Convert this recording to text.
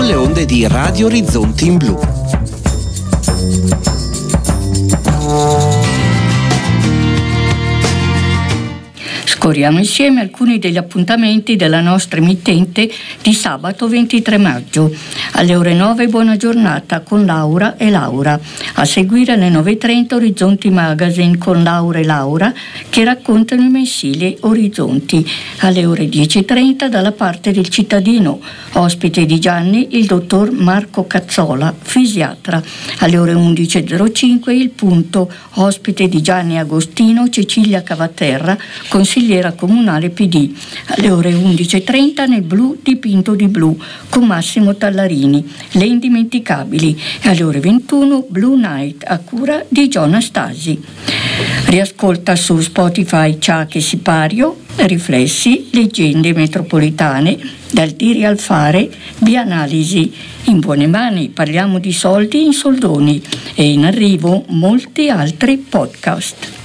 sulle onde di Radio Orizzonti in Blu. Scorriamo insieme alcuni degli appuntamenti della nostra emittente di sabato 23 maggio. Alle ore 9 buona giornata con Laura e Laura. A seguire alle 9.30 Orizzonti Magazine con Laura e Laura che raccontano i mensili Orizzonti. Alle ore 10.30 dalla parte del cittadino. Ospite di Gianni il dottor Marco Cazzola, fisiatra. Alle ore 11.05 il punto. Ospite di Gianni Agostino Cecilia Cavaterra, consigliera comunale PD. Alle ore 11.30 nel blu dipinto di blu con Massimo Tallarini, Le indimenticabili. E alle ore 21 Blue Night a cura di Giona Stasi. Riascolta su Spotify Ciache Sipario, Riflessi, Leggende metropolitane, Dal dire al fare, Bianalisi. In buone mani parliamo di soldi in soldoni e in arrivo molti altri podcast.